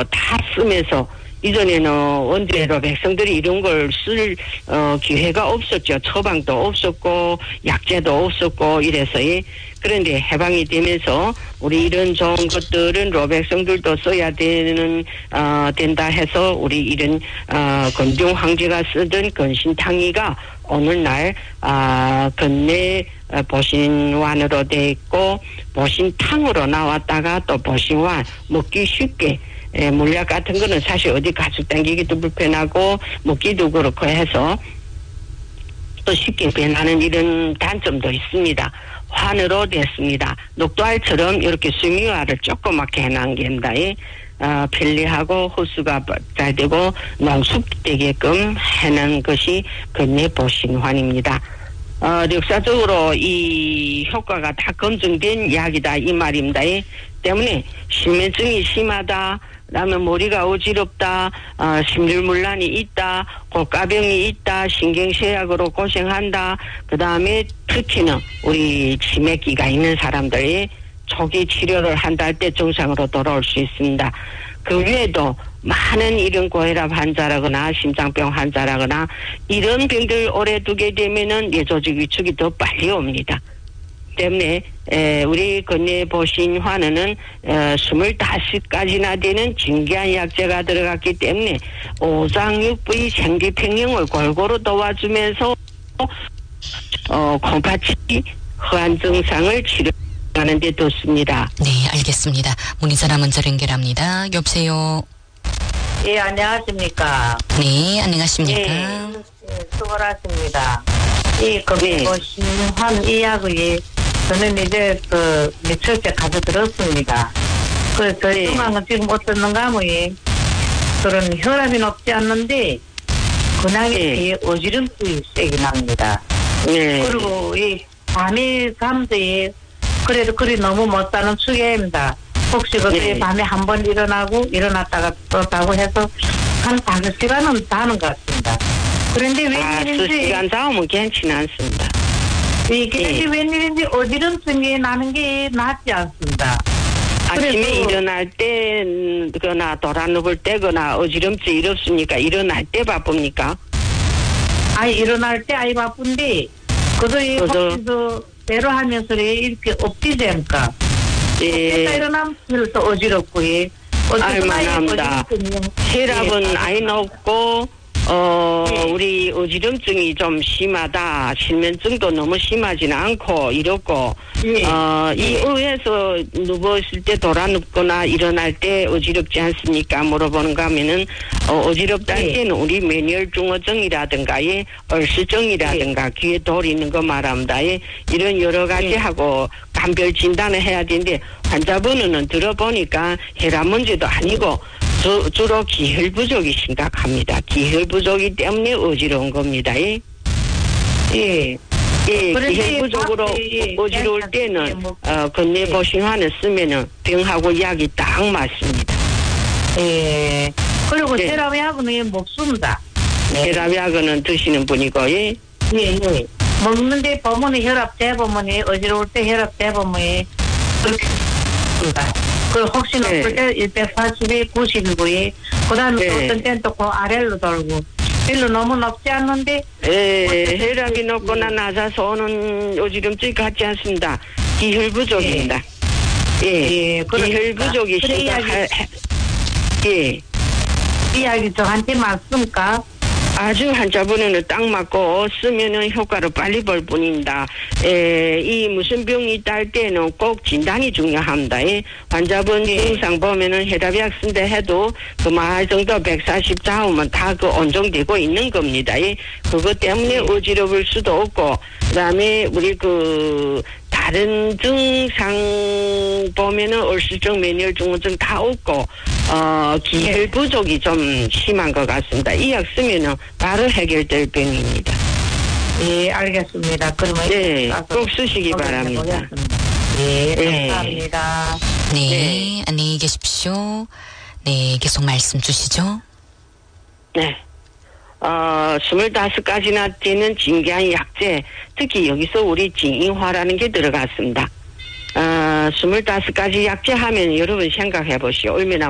다 쓰면서 이전에는 원재로 백성들이 이런 걸 쓸 기회가 없었죠. 처방도 없었고 약제도 없었고 이래서 그런데 해방이 되면서 우리 이런 좋은 것들은 백성들도 써야 된다 해서 우리 이런 건중 황제가 쓰던 건신탕이가 오늘날 건내 보신환으로 돼 있고 보신탕으로 나왔다가 또 보신환 먹기 쉽게 물약 같은 거는 사실 어디 가지고 당기기도 불편하고 먹기도 그렇고 해서 또 쉽게 변하는 이런 단점도 있습니다. 환으로 됐습니다. 녹두알처럼 이렇게 수미화를 조그맣게 해놓은 겁니다. 편리하고 호수가 잘 되고 농습되게끔 해놓은 것이 건내 보신환입니다. 역사적으로 이 효과가 다 검증된 이야기다 이 말입니다. 때문에 실매증이 심하다, 그다음에 머리가 어지럽다, 심혈문란이 있다, 고가병이 있다, 신경쇠약으로 고생한다. 그다음에 특히는 우리 치매기가 있는 사람들이 초기 치료를 한다 할 때 정상으로 돌아올 수 있습니다. 그 외에도 많은 이런 고혈압 환자라거나 심장병 환자라거나 이런 병들 오래 두게 되면은 뇌조직 위축이 더 빨리 옵니다. 때문에 우리 건내 보신환은 25가지나 되는 진귀한 약재가 들어갔기 때문에 오장육부의 생리평형을 골고루 도와주면서 콩팥이 허한 증상을 치료하는 데 좋습니다. 네, 알겠습니다. 문의전화 먼저 연결합니다. 여보세요. 예, 안녕하십니까. 네, 안녕하십니까. 예, 수고하십니다. 이 보신환 이 약을 저는 이제 며칠 때 가서 들었습니다. 저희 중앙은 지금 어떻는가 뭐 그런 혈압이 높지 않는데 근황이 어지럼증이 세게 납니다. 그리고 이 밤에 잠도에 그래도 그리 너무 못 자는 추계입니다. 혹시 그때 밤에 한 번 일어났다가 또 자고 해서 한 5시간은 자는 것 같습니다. 그런데 웬일인지 2시간 자면 괜찮지 않습니다. 이게 웬일인지 어지럼증이 나는 게 낫지 않습니다. 아침에 일어날 때거나 돌아눕을 때거나 어지럼증 이렇습니까? 일어날 때 바쁩니까? 일어날 때 바쁜데 그도 대로 하면서 이렇게 엎지잼까? 일어나면 또 어지럽고 알만합니다. 혈압은 아예 높고 우리 어지럼증이 좀 심하다. 실면증도 너무 심하지는 않고 이렇고 이 의에서 누웠을 때 돌아눕거나 일어날 때 어지럽지 않습니까? 물어보는가 하면은 어지럽다 할 때는 우리 매니얼중어증이라든가 얼씨증이라든가 귀에 돌 있는 거 말합니다. 이런 여러 가지 하고 감별 진단을 해야 되는데 환자분은 들어보니까 혈압 문제도 아니고 주로 기혈 부족이 심각합니다. 기혈 부족이 때문에 어지러운 겁니다. 기혈 부족으로 어지러울 때는 건내 보신환을 쓰면은 병하고 약이 딱 맞습니다. 그리고 혈압약은 먹습니다. 혈압약은 드시는 분이고 먹는데 보면 혈압 재보면 어지러울 때 혈압 재보면 그렇게 습니다. 그 혹시 높을 때 140에 90이고 그 다음에 어떤 때는 또 그 아래로 돌고 별로 너무 높지 않는데 혈압이 높거나 낮아서 오는 어지럼증이 같지 않습니다. 기혈 부족입니다. 기혈 부족이 심각해. 이 약이 저한테 맞습니까? 아주 환자분은 딱 맞고 쓰면은 효과를 빨리 볼 뿐입니다. 이 무슨 병이 있다 할 때는 꼭 진단이 중요합니다. 환자분 증상 보면은 혈압약 쓴다 해도 그 말 정도 140 좌우면 다 그 온정되고 있는 겁니다. 그것 때문에 어지러울 수도 없고 그다음에 우리 다른 증상 보면은 얼씨증, 매니얼중어증 다 없고 기혈 부족이 좀 심한 것 같습니다. 이 약 쓰면은 바로 해결될 병입니다. 예, 알겠습니다. 그러면 꼭 쓰시기 바랍니다. 감사합니다. 네, 안녕히 계십시오. 네, 계속 말씀 주시죠. 네. 25가지나 되는 진귀한 약재, 특히 여기서 우리 진인화라는 게 들어갔습니다. 25가지 약재 하면 여러분 생각해 보시오. 얼마나